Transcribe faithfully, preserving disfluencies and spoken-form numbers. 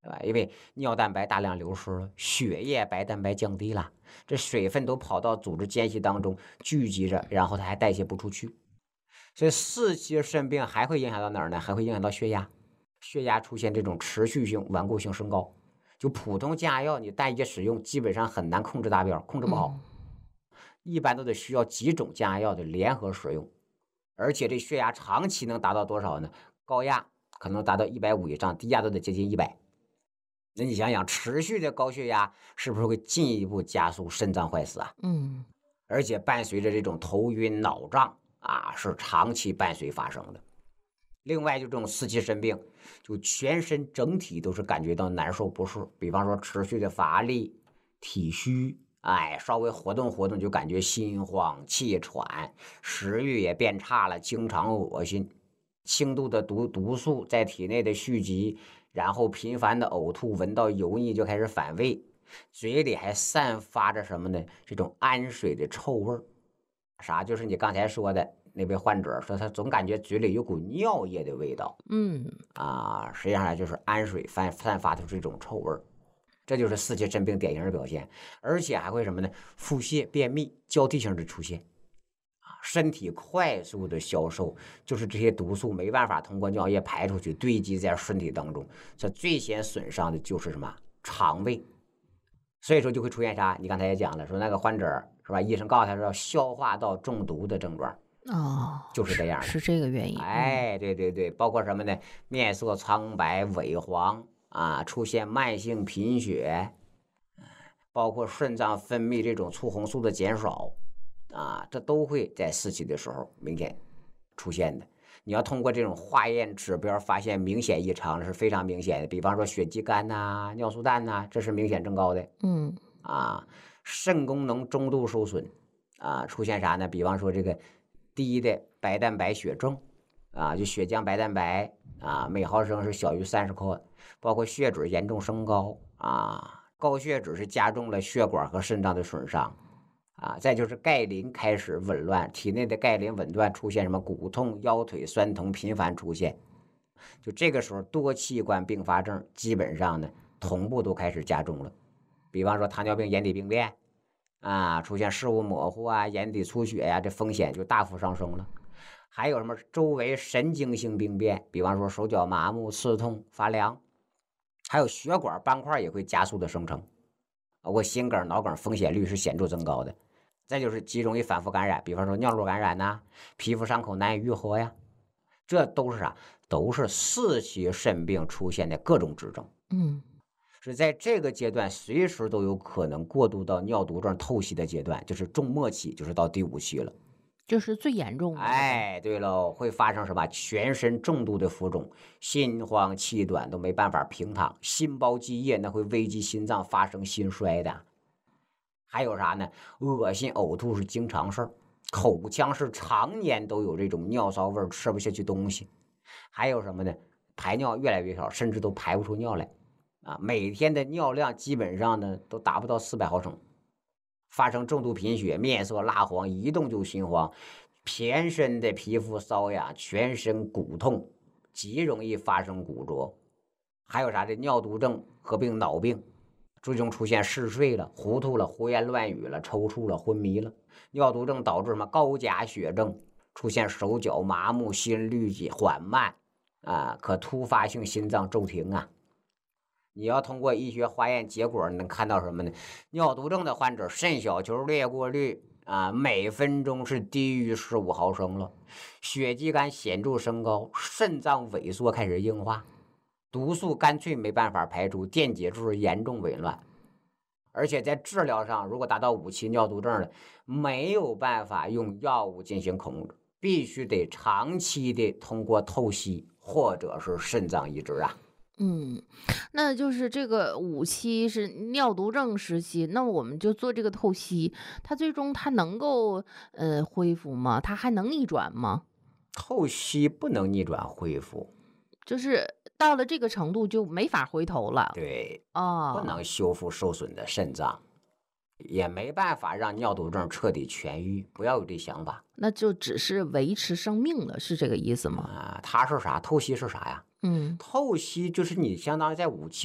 对吧？因为尿蛋白大量流失了，血液白蛋白降低了，这水分都跑到组织间隙当中聚集着，然后它还代谢不出去。所以四期肾病还会影响到哪儿呢？还会影响到血压，血压出现这种持续性顽固性升高。就普通降压药你单一使用基本上很难控制达标，控制不好，嗯、一般都得需要几种降压药的联合使用。而且这血压长期能达到多少呢？高压可能达到一百五以上，低压都得接近一百。那你想想，持续的高血压是不是会进一步加速肾脏坏死啊？ 嗯， 而且伴随着这种头晕脑胀啊，是长期伴随发生的。另外，就这种四期肾病，就全身整体都是感觉到难受不适，比方说持续的乏力、体虚，哎，稍微活动活动就感觉心慌气喘，食欲也变差了，经常恶心，轻度的毒毒素在体内的蓄积，然后频繁的呕吐，闻到油腻就开始反胃，嘴里还散发着什么呢？这种氨水的臭味儿。啥？就是你刚才说的那位患者说，他总感觉嘴里有股尿液的味道。 嗯啊，实际上呢就是氨水散散发出这种臭味儿，这就是四期肾病典型的表现，而且还会什么呢？腹泻、便秘交替性的出现，啊，身体快速的消瘦，就是这些毒素没办法通过尿液排出去，堆积在身体当中，这最先损伤的就是什么？肠胃。所以说就会出现啥？你刚才也讲了，说那个患者是吧？医生告诉他说消化道中毒的症状。 哦， 就是这样的， 是这个原因。 哎，对对对，包括什么呢？面色苍白、萎黄啊，出现慢性贫血，包括肾脏分泌这种促红素的减少啊，这都会在四期的时候明显出现的。你要通过这种化验指标发现明显异常是非常明显的，比方说血肌酐呐、尿素氮呐，这是明显增高的。 嗯啊，肾功能中度受损啊，出现啥呢？比方说这个低的白蛋白血症啊，就血浆白蛋白啊，每毫升是小于三十克，包括血脂严重升高啊，高血脂是加重了血管和肾脏的损伤。啊，再就是钙磷开始紊乱，体内的钙磷紊乱出现什么骨痛、腰腿酸疼频繁出现，就这个时候多器官并发症基本上呢同步都开始加重了。比方说糖尿病眼底病变啊，出现视物模糊啊、眼底出血呀、啊，这风险就大幅上升了。还有什么周围神经性病变，比方说手脚麻木、刺痛、发凉，还有血管斑块也会加速的生成，包括心梗、脑梗风险率是显著增高的。再就是极容易反复感染，比方说尿路感染呐、啊，皮肤伤口难以愈合呀，这都是啥？都是四期肾病出现的各种指征。 嗯， 是在这个阶段随时都有可能过渡到尿毒症透析的阶段，就是中末期，就是到第五期了， 就是最严重的。 哎，对喽，会发生什么？全身重度的浮肿，心慌气短都没办法平躺，心包积液那会危及心脏发生心衰的。还有啥呢？恶心呕吐是经常事儿，口腔是常年都有这种尿骚味，吃不下去东西。还有什么呢？排尿越来越少，甚至都排不出尿来啊！每天的尿量基本上呢都达不到四百毫升，发生重度贫血，面色蜡黄，一动就心慌，全身的皮肤瘙痒，全身骨痛，极容易发生骨折。还有啥的？尿毒症合并脑病。最终出现嗜睡了、糊涂了、胡言乱语了、抽搐了、昏迷了。尿毒症导致什么？高钾血症，出现手脚麻木、心率缓慢啊，可突发性心脏骤停啊。你要通过医学化验结果能看到什么呢？尿毒症的患者肾小球裂过率啊，每分钟是低于十五毫升了，血肌酐显著升高，肾脏萎缩开始硬化。毒素干脆没办法排出，电解质严重紊乱，而且在治疗上，如果达到五期尿毒症了，没有办法用药物进行控制，必须得长期的通过透析或者是肾脏移植啊。 嗯，那就是这个五期是尿毒症时期，那我们就做这个透析，它最终它能够呃恢复吗？它还能逆转吗？ 透析不能逆转恢复， 就是到了这个程度就没法回头了。 对， 哦， 不能修复受损的肾脏，也没办法让尿毒症彻底痊愈，不要有这想法。 那就只是维持生命了，是这个意思吗？ 啊，它是啥？透析是啥呀？ 嗯， 透析就是你相当于在五期